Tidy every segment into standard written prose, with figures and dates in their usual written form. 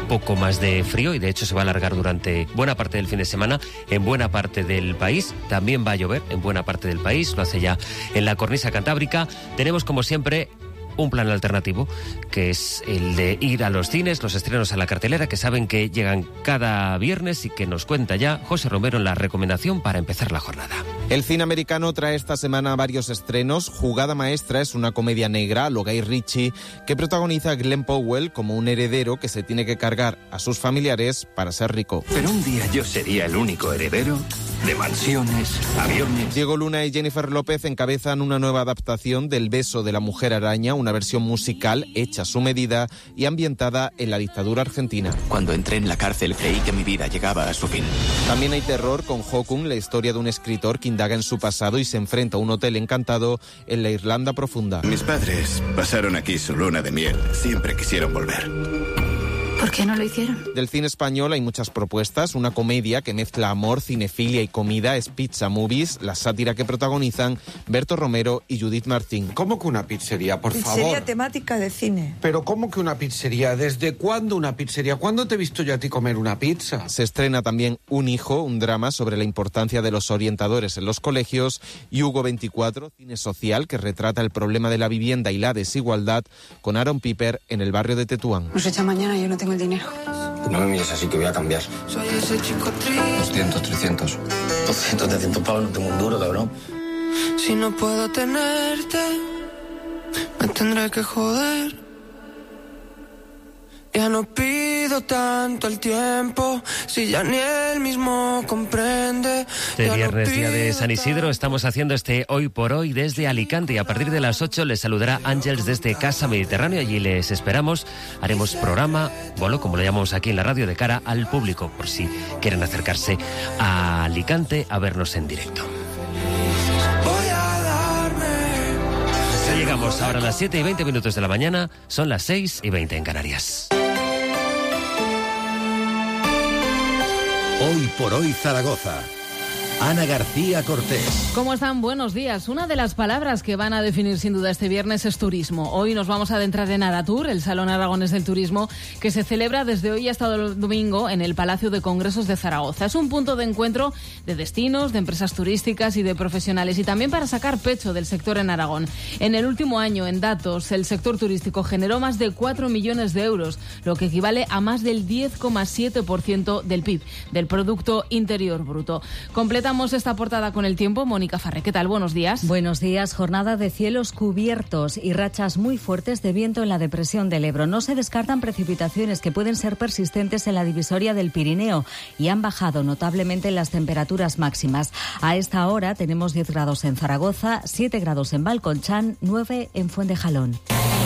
poco más de frío y de hecho se va a alargar durante buena parte del fin de semana en buena parte del país. También va a llover en buena parte del país, lo hace ya en la cornisa cantábrica. Tenemos como siempre un plan alternativo, que es el de ir a los cines, los estrenos a la cartelera, que saben que llegan cada viernes y que nos cuenta ya José Romero en la recomendación para empezar la jornada. El cine americano trae esta semana varios estrenos. Jugada Maestra es una comedia negra a lo Guy Ritchie que protagoniza a Glenn Powell como un heredero que se tiene que cargar a sus familiares para ser rico. Pero un día yo sería el único heredero de mansiones, aviones... Diego Luna y Jennifer López encabezan una nueva adaptación del Beso de la Mujer Araña, una versión musical hecha a su medida y ambientada en la dictadura argentina. Cuando entré en la cárcel creí que mi vida llegaba a su fin. También hay terror con Hokun, la historia de un escritor que indaga en su pasado y se enfrenta a un hotel encantado en la Irlanda profunda. Mis padres pasaron aquí su luna de miel. Siempre quisieron volver. ¿Por qué no lo hicieron? Del cine español hay muchas propuestas. Una comedia que mezcla amor, cinefilia y comida es Pizza Movies, la sátira que protagonizan Berto Romero y Judith Martín. ¿Cómo que una pizzería, por favor? Pizzería temática de cine. ¿Pero cómo que una pizzería? ¿Desde cuándo una pizzería? ¿Cuándo te he visto yo a ti comer una pizza? Se estrena también Un hijo, un drama sobre la importancia de los orientadores en los colegios, y Hugo 24, cine social que retrata el problema de la vivienda y la desigualdad, con Aaron Piper en el barrio de Tetuán. Nos echa mañana y yo no tengo el dinero. No me mires así que voy a cambiar. Soy ese chico triste. 200, 300. 200, 300 pavos, no tengo un duro, cabrón. Si no puedo tenerte, me tendré que joder. Ya no pido tanto el tiempo, si ya ni él mismo comprende. Este viernes, día de San Isidro, estamos haciendo este Hoy por Hoy desde Alicante y a partir de las 8 les saludará Ángels desde Casa Mediterráneo. Allí les esperamos. Haremos programa, bolo, como lo llamamos aquí en la radio, de cara al público, por si quieren acercarse a Alicante a vernos en directo. Ya llegamos ahora a las 7:20 de la mañana, son las 6:20 en Canarias. Hoy por Hoy Zaragoza. Ana García Cortés. ¿Cómo están? Buenos días. Una de las palabras que van a definir sin duda este viernes es turismo. Hoy nos vamos a adentrar en Aratur, el Salón Aragonés del Turismo, que se celebra desde hoy hasta el domingo en el Palacio de Congresos de Zaragoza. Es un punto de encuentro de destinos, de empresas turísticas y de profesionales, y también para sacar pecho del sector en Aragón. En el último año, en datos, el sector turístico generó más de 4 millones de euros, lo que equivale a más del 10,7% del PIB, del Producto Interior Bruto. Completamos esta portada con el tiempo. Mónica Farré, ¿qué tal? Buenos días. Buenos días. Jornada de cielos cubiertos y rachas muy fuertes de viento en la depresión del Ebro. No se descartan precipitaciones que pueden ser persistentes en la divisoria del Pirineo y han bajado notablemente las temperaturas máximas. A esta hora tenemos 10 grados en Zaragoza, 7 grados en Valconchán, 9 en Fuentejalón.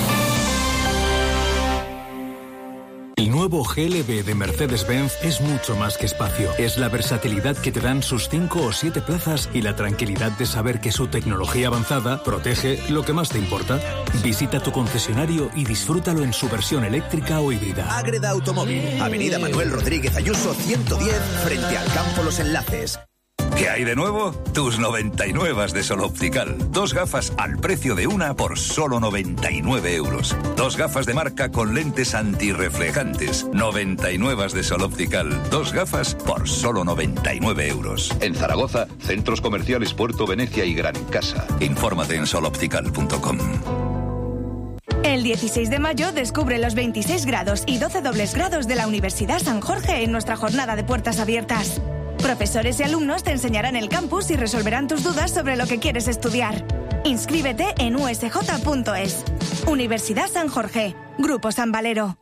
El nuevo GLB de Mercedes-Benz es mucho más que espacio. Es la versatilidad que te dan sus 5 o 7 plazas y la tranquilidad de saber que su tecnología avanzada protege lo que más te importa. Visita tu concesionario y disfrútalo en su versión eléctrica o híbrida. Ágreda Automóvil, Avenida Manuel Rodríguez Ayuso 110, frente al Campo Los Enlaces. ¿Qué hay de nuevo? Tus 99 de Sol Optical. 2 gafas al precio de una por solo 99 euros. 2 gafas de marca con lentes antirreflejantes. 99 de Sol Optical. 2 gafas por solo 99 euros. En Zaragoza, centros comerciales Puerto Venecia y Gran Casa. Infórmate en soloptical.com. El 16 de mayo descubre los 26 grados y 12 dobles grados de la Universidad San Jorge en nuestra jornada de puertas abiertas. Profesores y alumnos te enseñarán el campus y resolverán tus dudas sobre lo que quieres estudiar. Inscríbete en usj.es. Universidad San Jorge. Grupo San Valero.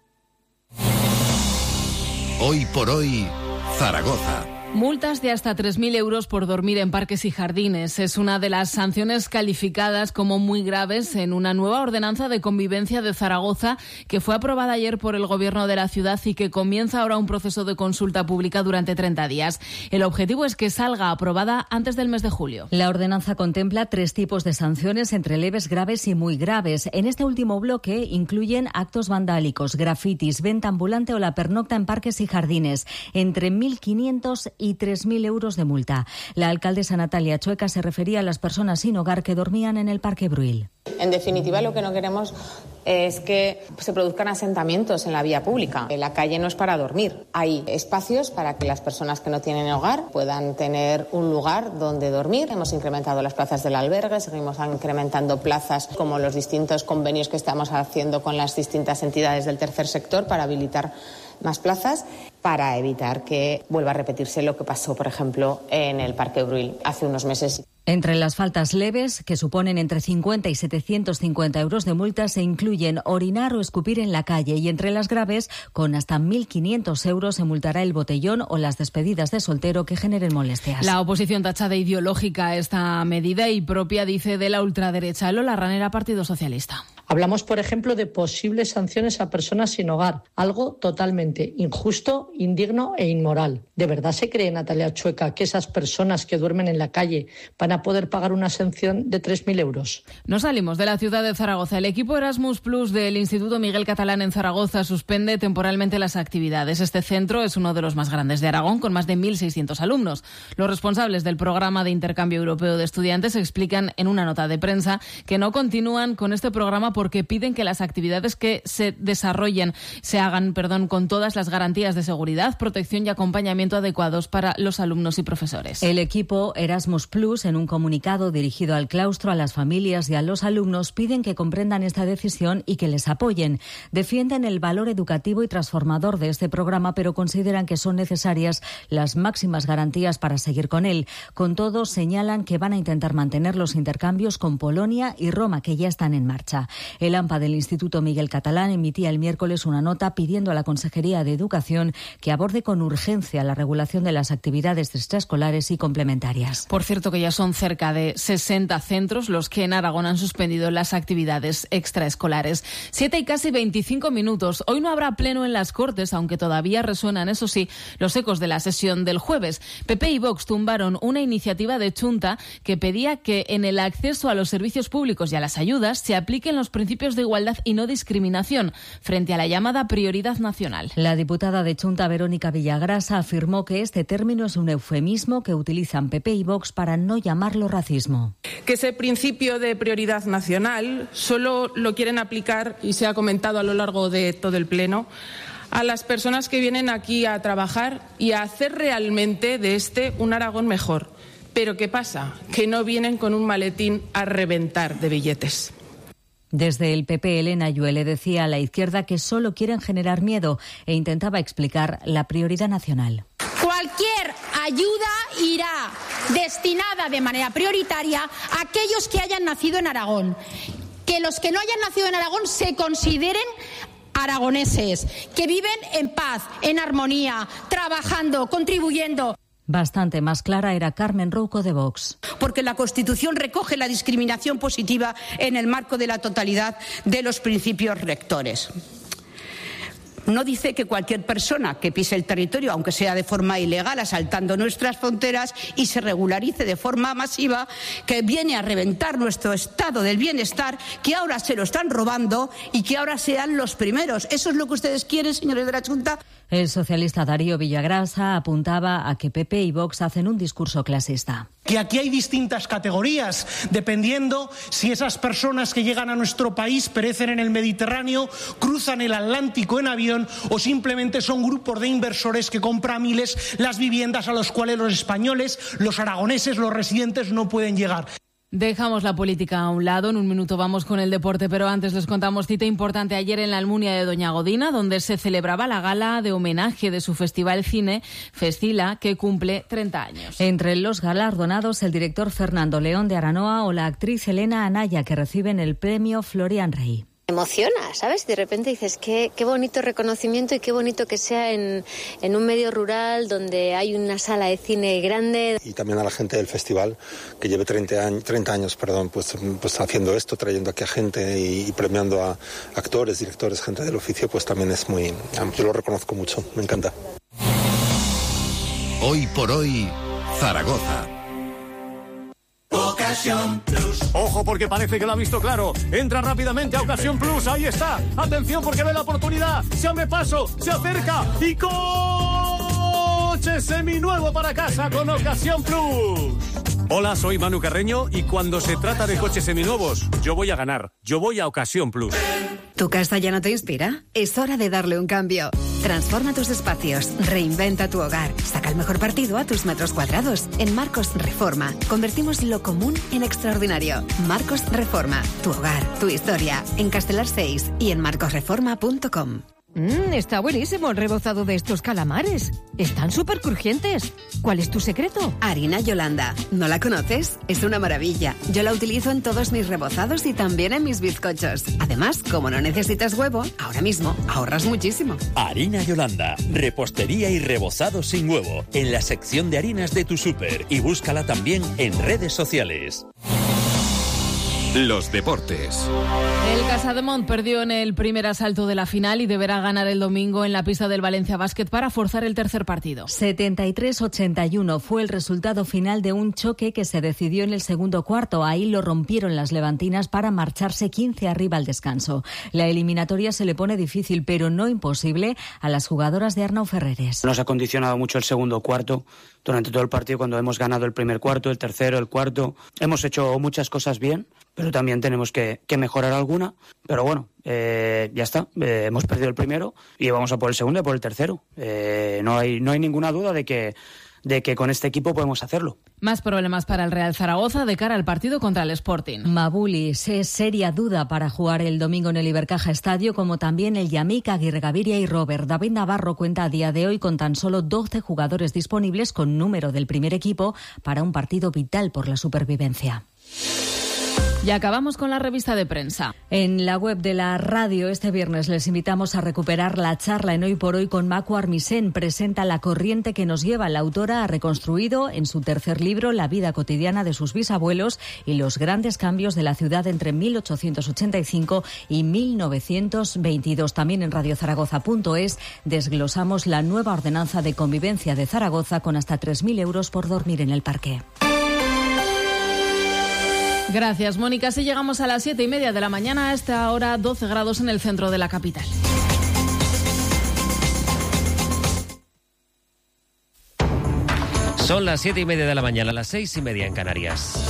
Hoy por Hoy, Zaragoza. Multas de hasta 3.000 euros por dormir en parques y jardines. Es una de las sanciones calificadas como muy graves en una nueva ordenanza de convivencia de Zaragoza que fue aprobada ayer por el Gobierno de la ciudad y que comienza ahora un proceso de consulta pública durante 30 días. El objetivo es que salga aprobada antes del mes de julio. La ordenanza contempla 3 tipos de sanciones entre leves, graves y muy graves. En este último bloque incluyen actos vandálicos, grafitis, venta ambulante o la pernocta en parques y jardines. Entre 1.500 y 3.000 euros de multa. La alcaldesa Natalia Chueca se refería a las personas sin hogar que dormían en el Parque Bruil. En definitiva, lo que no queremos es que se produzcan asentamientos en la vía pública. La calle no es para dormir. Hay espacios para que las personas que no tienen hogar puedan tener un lugar donde dormir. Hemos incrementado las plazas del albergue, seguimos incrementando plazas como los distintos convenios que estamos haciendo con las distintas entidades del tercer sector para habilitar más plazas, para evitar que vuelva a repetirse lo que pasó, por ejemplo, en el Parque Bruil hace unos meses. Entre las faltas leves, que suponen entre 50 y 750 euros de multa, se incluyen orinar o escupir en la calle, y entre las graves, con hasta 1.500 euros, se multará el botellón o las despedidas de soltero que generen molestias. La oposición tacha de ideológica esta medida y propia, dice, de la ultraderecha. Lola Ranera, Partido Socialista. Hablamos, por ejemplo, de posibles sanciones a personas sin hogar, algo totalmente injusto, indigno e inmoral. ¿De verdad se cree, Natalia Chueca, que esas personas que duermen en la calle van a poder pagar una sanción de 3.000 euros? No salimos de la ciudad de Zaragoza. El equipo Erasmus Plus del Instituto Miguel Catalán en Zaragoza suspende temporalmente las actividades. Este centro es uno de los más grandes de Aragón, con más de 1.600 alumnos. Los responsables del programa de intercambio europeo de estudiantes explican en una nota de prensa que no continúan con este programa porque piden que las actividades que se desarrollen se hagan con todas las garantías de seguridad, protección y acompañamiento adecuados para los alumnos y profesores. El equipo Erasmus Plus, en un comunicado dirigido al claustro, a las familias y a los alumnos, piden que comprendan esta decisión y que les apoyen. Defienden el valor educativo y transformador de este programa, pero consideran que son necesarias las máximas garantías para seguir con él. Con todo, señalan que van a intentar mantener los intercambios con Polonia y Roma, que ya están en marcha. El AMPA del Instituto Miguel Catalán emitía el miércoles una nota pidiendo a la Consejería de Educación que aborde con urgencia la regulación de las actividades extraescolares y complementarias. Por cierto, que ya son cerca de 60 centros los que en Aragón han suspendido las actividades extraescolares. 7 y casi 25 minutos. Hoy no habrá pleno en las Cortes, aunque todavía resuenan, eso sí, los ecos de la sesión del jueves. PP y Vox tumbaron una iniciativa de Chunta que pedía que en el acceso a los servicios públicos y a las ayudas se apliquen los principios de igualdad y no discriminación, frente a la llamada prioridad nacional. La diputada de Chunta, Verónica Villagrasa, afirmó que este término es un eufemismo que utilizan PP y Vox para no llamarlo racismo. Que ese principio de prioridad nacional solo lo quieren aplicar, y se ha comentado a lo largo de todo el pleno, a las personas que vienen aquí a trabajar y a hacer realmente de un Aragón mejor. Pero ¿qué pasa? Que no vienen con un maletín a reventar de billetes. Desde el PP, Elena Lluele decía a la izquierda que solo quieren generar miedo e intentaba explicar la prioridad nacional. Cualquier ayuda irá destinada de manera prioritaria a aquellos que hayan nacido en Aragón. Que los que no hayan nacido en Aragón se consideren aragoneses, que viven en paz, en armonía, trabajando, contribuyendo. Bastante más clara era Carmen Rouco de Vox. Porque la Constitución recoge la discriminación positiva en el marco de la totalidad de los principios rectores. No dice que cualquier persona que pise el territorio, aunque sea de forma ilegal, asaltando nuestras fronteras y se regularice de forma masiva, que viene a reventar nuestro estado del bienestar, que ahora se lo están robando y que ahora sean los primeros. ¿Eso es lo que ustedes quieren, señores de la Junta? El socialista Darío Villagrasa apuntaba a que PP y Vox hacen un discurso clasista. Que aquí hay distintas categorías, dependiendo si esas personas que llegan a nuestro país perecen en el Mediterráneo, cruzan el Atlántico en avión o simplemente son grupos de inversores que compran a miles las viviendas a las cuales los españoles, los aragoneses, los residentes no pueden llegar. Dejamos la política a un lado, en un minuto vamos con el deporte, pero antes les contamos cita importante ayer en la Almunia de Doña Godina, donde se celebraba la gala de homenaje de su festival cine Festila, que cumple 30 años. Entre los galardonados, el director Fernando León de Aranoa o la actriz Elena Anaya, que reciben el premio Florian Rey. Emociona, ¿sabes? De repente dices qué bonito reconocimiento y qué bonito que sea en un medio rural donde hay una sala de cine grande. Y también a la gente del festival que lleve 30 años, pues haciendo esto, trayendo aquí a gente y premiando a actores, directores, gente del oficio, pues también es muy... Yo lo reconozco mucho, me encanta. Hoy por hoy, Zaragoza. Ocasión Plus. Ojo, porque parece que lo ha visto claro. Entra rápidamente a Ocasión Plus. Ahí está. Atención, porque ve la oportunidad. Se abre paso, se acerca y coche seminuevo para casa con Ocasión Plus. Hola, soy Manu Carreño y cuando se trata de coches seminuevos, yo voy a ganar. Yo voy a Ocasión Plus. ¿Tu casa ya no te inspira? Es hora de darle un cambio. Transforma tus espacios, reinventa tu hogar, saca el mejor partido a tus metros cuadrados. En Marcos Reforma, convertimos lo común en extraordinario. Marcos Reforma, tu hogar, tu historia. En Castelar 6 y en marcosreforma.com. Está buenísimo el rebozado de estos calamares. Están súper crujientes. ¿Cuál es tu secreto? Harina Yolanda. ¿No la conoces? Es una maravilla. Yo la utilizo en todos mis rebozados y también en mis bizcochos. Además, como no necesitas huevo, ahora mismo ahorras muchísimo. Harina Yolanda. Repostería y rebozado sin huevo. En la sección de harinas de tu súper. Y búscala también en redes sociales. Los deportes. El Casademont perdió en el primer asalto de la final y deberá ganar el domingo en la pista del Valencia Basket para forzar el tercer partido. 73-81 fue el resultado final de un choque que se decidió en el segundo cuarto. Ahí lo rompieron las levantinas para marcharse 15 arriba al descanso. La eliminatoria se le pone difícil, pero no imposible, a las jugadoras de Arnau Ferreres. Nos ha condicionado mucho el segundo cuarto. Durante todo el partido, cuando hemos ganado el primer cuarto, el tercero, el cuarto, hemos hecho muchas cosas bien, pero también tenemos que mejorar alguna. Pero bueno, ya está, hemos perdido el primero y vamos a por el segundo y por el tercero. No hay ninguna duda de que con este equipo podemos hacerlo. Más problemas para el Real Zaragoza de cara al partido contra el Sporting. Mabulis es seria duda para jugar el domingo en el Ibercaja Estadio, como también el Yamik, Aguirre Gaviria y Robert. David Navarro cuenta a día de hoy con tan solo 12 jugadores disponibles con número del primer equipo para un partido vital por la supervivencia. Y acabamos con la revista de prensa. En la web de la radio este viernes les invitamos a recuperar la charla en Hoy por Hoy con Macu Armisen. Presenta La corriente que nos lleva. La autora ha reconstruido en su tercer libro la vida cotidiana de sus bisabuelos y los grandes cambios de la ciudad entre 1885 y 1922. También en radiozaragoza.es desglosamos la nueva ordenanza de convivencia de Zaragoza con hasta 3.000 euros por dormir en el parque. Gracias, Mónica. Así llegamos a las 7:30 de la mañana. A esta hora 12 grados en el centro de la capital. Son las 7:30 de la mañana, las 6:30 en Canarias.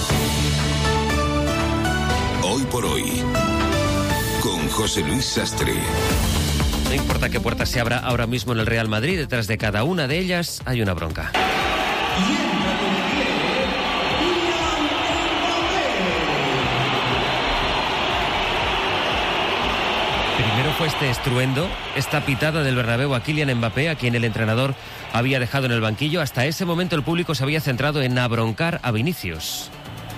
Hoy por Hoy, con José Luis Sastre. No importa qué puerta se abra ahora mismo en el Real Madrid, detrás de cada una de ellas hay una bronca. Primero fue este estruendo, esta pitada del Bernabéu a Kylian Mbappé, a quien el entrenador había dejado en el banquillo. Hasta ese momento el público se había centrado en abroncar a Vinicius.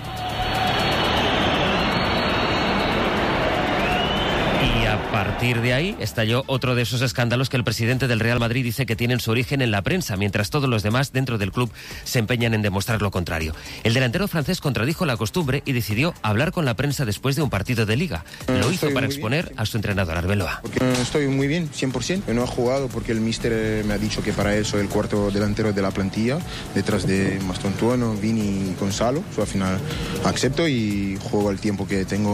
Y a partir de ahí estalló otro de esos escándalos que el presidente del Real Madrid dice que tienen su origen en la prensa, mientras todos los demás dentro del club se empeñan en demostrar lo contrario. El delantero francés contradijo la costumbre y decidió hablar con la prensa después de un partido de Liga. Lo hizo para exponer a su entrenador Arbeloa. Porque estoy muy bien, 100%. Yo no he jugado porque el míster me ha dicho que para eso el cuarto delantero de la plantilla, detrás de Mastontuono, Vini y Gonzalo. Al final acepto y juego el tiempo que tengo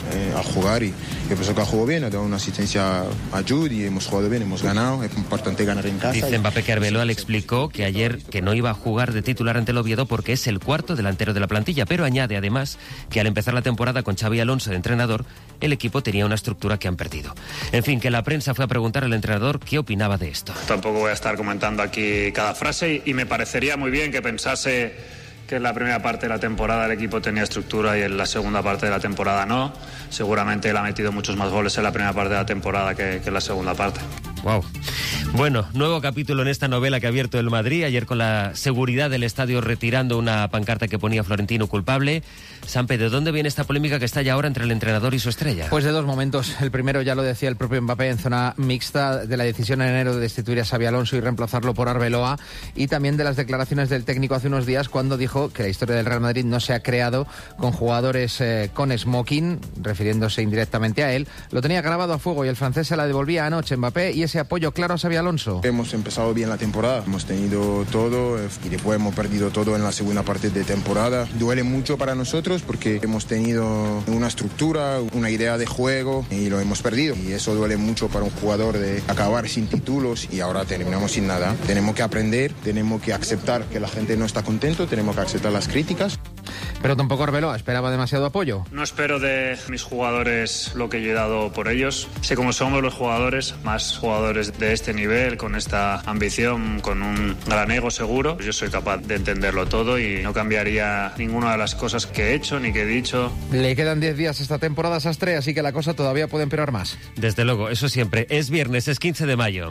a jugar y pienso que jugado bien, ha dado una asistencia a Jude y hemos jugado bien, hemos ganado, es importante ganar en casa. Dice Mbappé que Arbeloa le explicó que ayer que no iba a jugar de titular ante el Oviedo porque es el cuarto delantero de la plantilla, pero añade además que al empezar la temporada con Xabi Alonso de entrenador, el equipo tenía una estructura que han perdido. En fin, que la prensa fue a preguntar al entrenador qué opinaba de esto. Tampoco voy a estar comentando aquí cada frase y me parecería muy bien que pensase que en la primera parte de la temporada el equipo tenía estructura y en la segunda parte de la temporada no. Seguramente él ha metido muchos más goles en la primera parte de la temporada que en la segunda parte. Wow. Bueno, nuevo capítulo en esta novela que ha abierto el Madrid. Ayer con la seguridad del estadio retirando una pancarta que ponía Florentino culpable. Sampe, ¿de dónde viene esta polémica que está ya ahora entre el entrenador y su estrella? Pues de dos momentos. El primero, ya lo decía el propio Mbappé, en zona mixta, de la decisión en enero de destituir a Xabi Alonso y reemplazarlo por Arbeloa, y también de las declaraciones del técnico hace unos días cuando dijo que la historia del Real Madrid no se ha creado con jugadores con smoking, refiriéndose indirectamente a él. Lo tenía grabado a fuego y el francés se la devolvía anoche Mbappé, y ese apoyo claro a Xabi Alonso. Hemos empezado bien la temporada, hemos tenido todo y después hemos perdido todo en la segunda parte de temporada. Duele mucho para nosotros porque hemos tenido una estructura, una idea de juego y lo hemos perdido. Y eso duele mucho para un jugador de acabar sin títulos y ahora terminamos sin nada. Tenemos que aprender, tenemos que aceptar que la gente no está contento, tenemos que aceptar las críticas. Pero tampoco Arbeloa esperaba demasiado apoyo. No espero de mis jugadores lo que yo he dado por ellos. Sé cómo somos los jugadores, más jugadores de este nivel, con esta ambición, con un gran ego seguro. Yo soy capaz de entenderlo todo y no cambiaría ninguna de las cosas que he hecho ni que he dicho. Le quedan 10 días esta temporada, Sastre, así que la cosa todavía puede empeorar más. Desde luego, eso siempre. Es viernes, es 15 de mayo.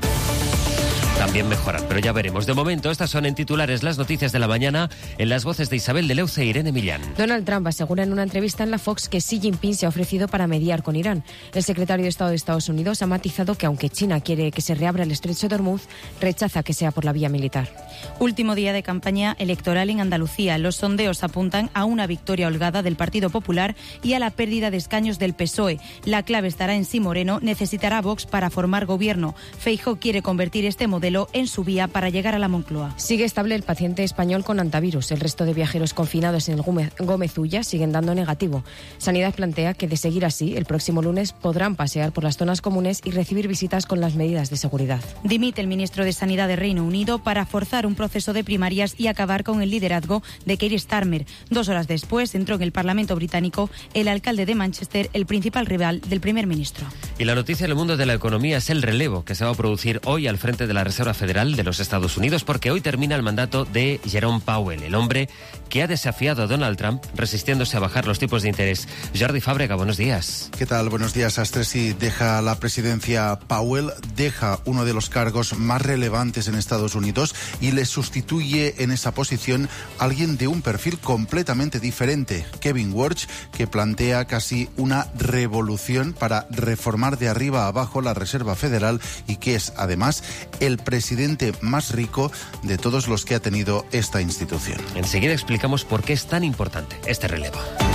También mejoran, pero ya veremos. De momento, estas son en titulares las noticias de la mañana en las voces de Isabel de Leuce e Irene Millán. Donald Trump asegura en una entrevista en la Fox que Xi Jinping se ha ofrecido para mediar con Irán. El secretario de Estado de Estados Unidos ha matizado que aunque China quiere que se reabra el estrecho de Hormuz, rechaza que sea por la vía militar. Último día de campaña electoral en Andalucía. Los sondeos apuntan a una victoria holgada del Partido Popular y a la pérdida de escaños del PSOE. La clave estará en si Moreno necesitará a Vox para formar gobierno. Feijóo quiere convertir este modelo en su vía para llegar a la Moncloa. Sigue estable el paciente español con antivirus. El resto de viajeros confinados en el Gómez Ulla siguen dando negativo. Sanidad plantea que de seguir así, el próximo lunes podrán pasear por las zonas comunes y recibir visitas con las medidas de seguridad. Dimite el ministro de Sanidad de Reino Unido para forzar un proceso de primarias y acabar con el liderazgo de Keir Starmer. 2 horas después entró en el Parlamento británico el alcalde de Manchester, el principal rival del primer ministro. Y la noticia en el mundo de la economía es el relevo que se va a producir hoy al frente de la Reserva Federal de los Estados Unidos, porque hoy termina el mandato de Jerome Powell, el hombre que ha desafiado a Donald Trump resistiéndose a bajar los tipos de interés. Jordi Fábrega, buenos días. ¿Qué tal? Buenos días, Astresi. Deja la presidencia Powell, deja uno de los cargos más relevantes en Estados Unidos y le sustituye en esa posición alguien de un perfil completamente diferente, Kevin Warsh, que plantea casi una revolución para reformar de arriba a abajo la Reserva Federal y que es, además, el presidente más rico de todos los que ha tenido esta institución. Enseguida explicamos por qué es tan importante este relevo.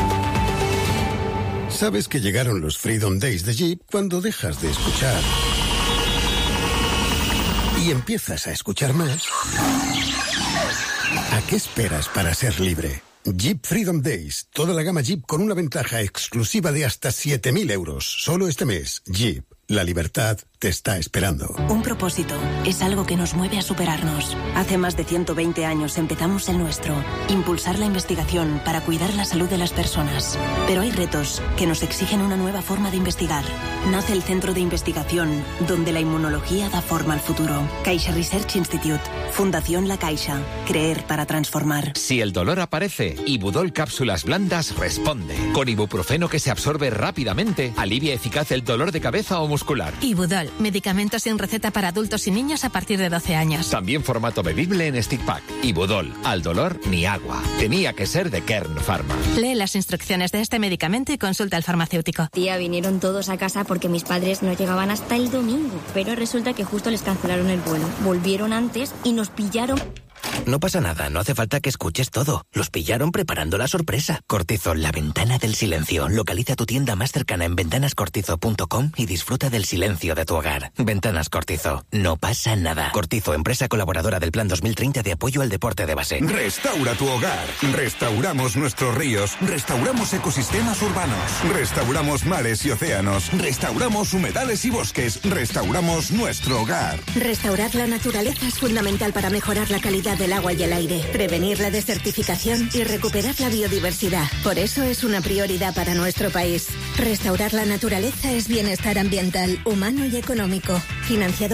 Sabes que llegaron los Freedom Days de Jeep cuando dejas de escuchar y empiezas a escuchar más. ¿A qué esperas para ser libre? Jeep Freedom Days. Toda la gama Jeep con una ventaja exclusiva de hasta 7.000 euros. Solo este mes. Jeep. La libertad te está esperando. Un propósito es algo que nos mueve a superarnos. Hace más de 120 años empezamos el nuestro. Impulsar la investigación para cuidar la salud de las personas. Pero hay retos que nos exigen una nueva forma de investigar. Nace el Centro de Investigación, donde la inmunología da forma al futuro. Caixa Research Institute. Fundación La Caixa. Creer para transformar. Si el dolor aparece, Ibudol Cápsulas Blandas responde. Con ibuprofeno que se absorbe rápidamente, alivia eficaz el dolor de cabeza o muscular. Ibudol, medicamento sin receta para adultos y niños a partir de 12 años. También formato bebible en stick pack. Ibudol, al dolor ni agua. Tenía que ser de Kern Pharma. Lee las instrucciones de este medicamento y consulta al farmacéutico. Tía, vinieron todos a casa porque mis padres no llegaban hasta el domingo, pero resulta que justo les cancelaron el vuelo. Volvieron antes y nos pillaron. No pasa nada, no hace falta que escuches todo. Los pillaron preparando la sorpresa. Cortizo, la ventana del silencio. Localiza tu tienda más cercana en ventanascortizo.com y disfruta del silencio de tu hogar. Ventanas Cortizo, no pasa nada. Cortizo, empresa colaboradora del Plan 2030 de apoyo al deporte de base. Restaura tu hogar. Restauramos nuestros ríos. Restauramos ecosistemas urbanos. Restauramos mares y océanos. Restauramos humedales y bosques. Restauramos nuestro hogar. Restaurar la naturaleza es fundamental para mejorar la calidad del agua y el aire, prevenir la desertificación y recuperar la biodiversidad. Por eso es una prioridad para nuestro país. Restaurar la naturaleza es bienestar ambiental, humano y económico. Financiado